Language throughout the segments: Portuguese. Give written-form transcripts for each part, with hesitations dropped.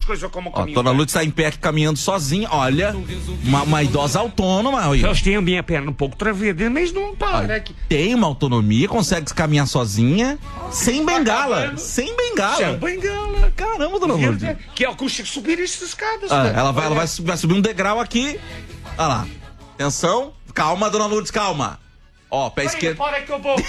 coisas como Ó, caminho. Dona Lourdes tá em pé aqui, caminhando sozinha. Olha, uma idosa autônoma. Olha. Eu tenho a minha perna um pouco travada, mas não para. Tem uma autonomia, consegue caminhar sozinha, sem bengala. Sem bengala. Sem bengala. Caramba, Dona Lourdes. Que eu consigo subir essas escadas. Ela vai subir um degrau aqui. Olha lá. Atenção. Calma, Dona Lourdes, calma. Ó, pé esquerdo. Para que eu vou.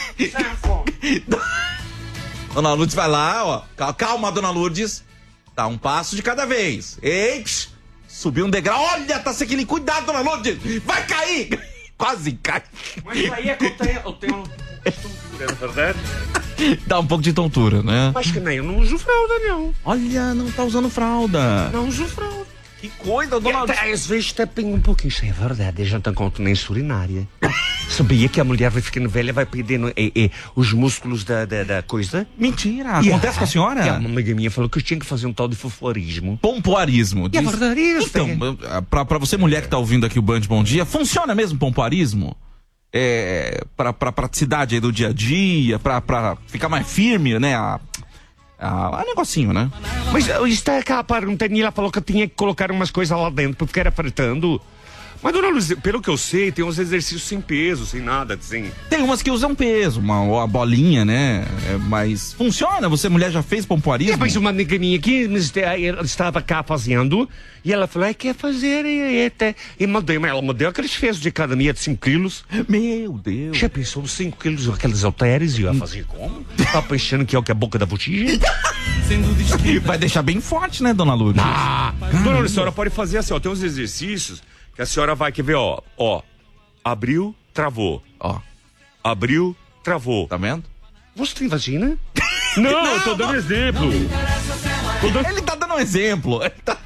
Dona Lourdes vai lá, ó. Calma, Dona Lourdes. Tá, um passo de cada vez. Ei, subiu um degrau. Olha, tá sequinho. Cuidado, Dona Lourdes. Vai cair. Quase cai. Mas isso aí é que eu tenho tontura, na verdade. Dá um pouco de tontura, né? Mas que nem eu não uso fralda, não. Olha, não tá usando fralda. Não uso fralda. Que coisa, Dona Lourdes. Às vezes tapinha um pouquinho. Isso é verdade, a gente tem continência urinária. Sabia que a mulher vai ficando velha, vai perdendo os músculos da coisa? Mentira, acontece com a senhora? Uma amiga minha falou que eu tinha que fazer um tal de foforismo. Pompoarismo. É verdade isso. Então, pra você mulher que tá ouvindo aqui o Band Bom Dia, funciona mesmo pompoarismo? Pra praticidade aí do dia a dia, pra ficar mais firme, né? Negocinho, né? Mas está aquela pergunta, ela falou que eu tinha que colocar umas coisas lá dentro pra ficar apertando. Mas, Dona Luz, pelo que eu sei, tem uns exercícios sem peso, sem nada, assim. Tem umas que usam peso, uma bolinha, né? Mas funciona? Você, mulher, já fez pompoarismo? Mas uma amiga minha aqui ela estava cá fazendo, e ela falou, quer fazer, e ela mandou aqueles pesos de academia de 5 quilos. Meu Deus. Já pensou 5 quilos, aqueles halteres, e eu ia fazer como? Tá pensando que é o que é a boca da botija? Vai deixar bem forte, né, Dona Lourdes? Dona Lourdes, a senhora pode fazer assim, ó, tem uns exercícios que a senhora vai, quer ver, ó, abriu, travou. Ó. Abriu, travou. Tá vendo? Você tem vagina? Não, eu tô dando exemplo. Ele tá dando exemplo.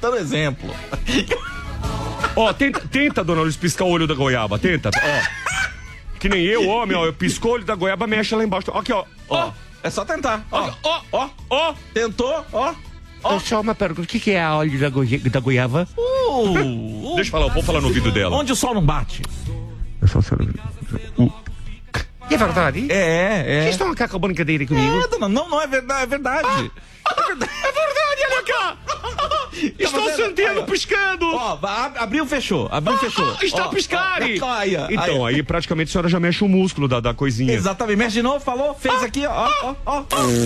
Ó, tenta, Dona Lourdes, piscar o olho da goiaba, tenta, ó. Que nem eu, homem, ó, eu pisco o olho da goiaba, mexe lá embaixo. Aqui, ó. É só tentar. Ó. Tentou, ó. Só uma pergunta, o que é a óleo da goiaba? Deixa eu falar, vou falar no ouvido dela. Onde o sol não bate. É só É verdade? Vocês estão cá com a brincadeira comigo? Dona, não é verdade, é verdade. É verdade, olha cá! Estou sentindo piscando! Ó, abriu, fechou. Está a piscar! Então, aí praticamente a senhora já mexe o músculo da coisinha. Exatamente, mexe de novo, falou, fez aqui, ó.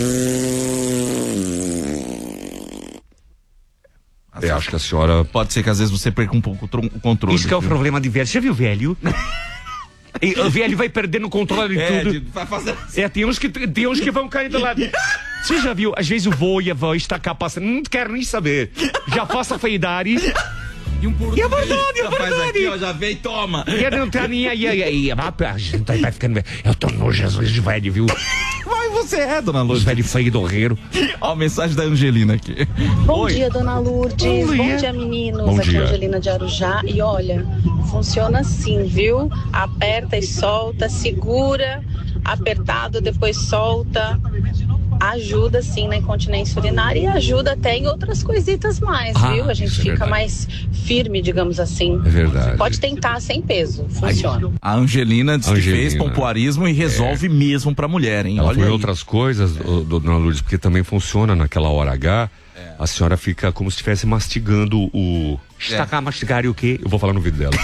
Eu acho que a senhora... Pode ser que às vezes você perca um pouco o controle. Isso que é o problema de velho. Você já viu velho? E o velho vai perdendo o controle de tudo. Vai fazer assim. Tem uns que vão cair do lado. Você já viu? Às vezes o vô e a avó está cá passando. Não quero nem saber. Já faço a feidade. E é verdade. Faz aqui, ó, já vem, toma. E a dentaninha a gente vai ficando velho. Eu tô nojo às vezes de velho, viu? Mas você é, Dona Lourdes. Os velhos feios do horreiro. Ó, a mensagem da Angelina aqui. Bom dia, Dona Lourdes. Bom dia, meninos. Bom aqui dia. é a Angelina de Arujá. E olha, funciona assim, viu? Aperta e solta, segura, apertado, depois solta. Ajuda sim na incontinência urinária e ajuda até em outras coisitas mais, viu? A gente isso é fica verdade. mais firme, digamos assim. É verdade. Pode tentar sem peso, funciona. A Angelina disse que fez Angelina. pompoarismo e resolve mesmo pra mulher, hein? Ela Olha foi aí. outras coisas, Dona Lourdes, porque também funciona naquela hora H. A senhora fica como se estivesse mastigando o... Está cá mastigar e o quê? Eu vou falar no vídeo dela.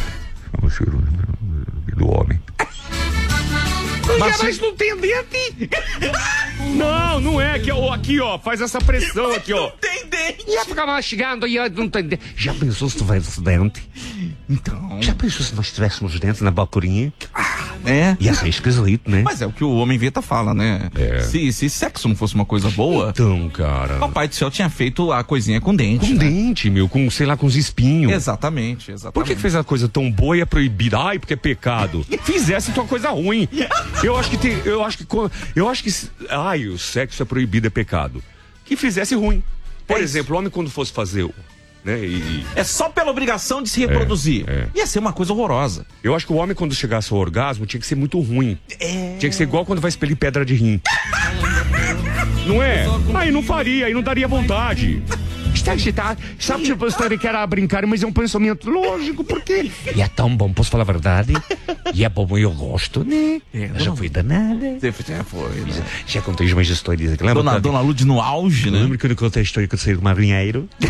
Do homem. Mas não tem dente? Não é que aqui, ó, faz essa pressão aqui, ó. Tem dente. Ia ficar mastigando e não tem dente. Já pensou se tivesse dente? Então. Já pensou se nós tivéssemos dentes na bacurinha? É. Ia ser esquisito, né? Mas é o que o homem Veta fala, né? Se sexo não fosse uma coisa boa, Então, cara... Papai do Céu tinha feito a coisinha com dente. Com né? dente, meu, com, sei lá, com os espinhos. Exatamente. Por que fez a coisa tão boa e é proibida? Ai, porque é pecado. Fizesse tua coisa ruim. Eu acho que o sexo é proibido, é pecado. Que fizesse ruim. Por exemplo, o homem quando fosse fazer, né? É só pela obrigação de se reproduzir. Ia ser uma coisa horrorosa. Eu acho que o homem quando chegasse ao orgasmo tinha que ser muito ruim. Tinha que ser igual quando vai expelir pedra de rim. Não é? Aí não faria, aí não daria vontade. Sabe que você quer brincar, mas é um pensamento lógico, porque... E é tão bom, posso falar a verdade? E é bom, eu gosto, né? Já fui danada. Já contei umas histórias aqui. Lembra? Dona Lourdes no auge, né? Lembra que eu contei a história que eu saí do marinheiro?